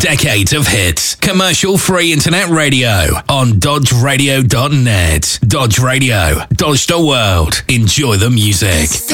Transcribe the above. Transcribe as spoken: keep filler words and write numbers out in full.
Decades of hits. Commercial-free internet radio on dodge radio dot net. Dodge Radio. Dodge the world. Enjoy the music.